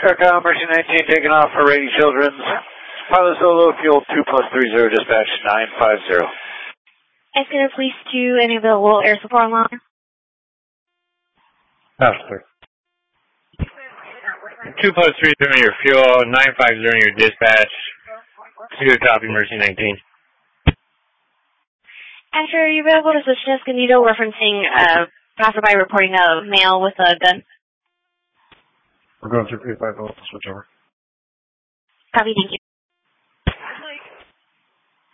Aircom, Mercy 19, taking off for Rady Children's. Pilot Solo, fuel 2+30, dispatch 950. Escalator Police 2, any available air support line? Master. 2+30 your fuel, 950 your dispatch. Good copy, Mercy 19. After, are you available to switch to Escondido referencing passerby reporting a male with a gun? We're going through 350, switch over. Copy, thank you.